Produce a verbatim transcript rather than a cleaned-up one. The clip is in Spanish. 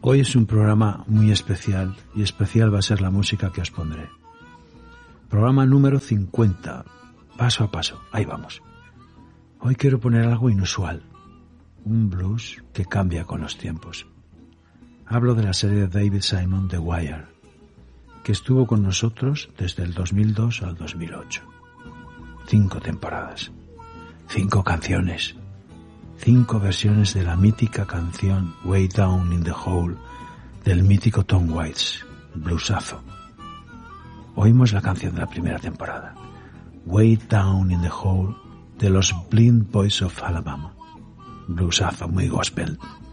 Hoy es un programa muy especial y especial va a ser la música que os pondré. Programa número cincuenta, paso a paso, ahí vamos. Hoy quiero poner algo inusual, un blues que cambia con los tiempos. Hablo de la serie de David Simon, The Wire, que estuvo con nosotros desde el dos mil dos al dos mil ocho. Cinco temporadas, cinco canciones, cinco versiones de la mítica canción Way Down in the Hole del mítico Tom Waits, bluesazo. Oímos la canción de la primera temporada, Way Down in the Hole, de los Blind Boys of Alabama, bluesazo muy gospel.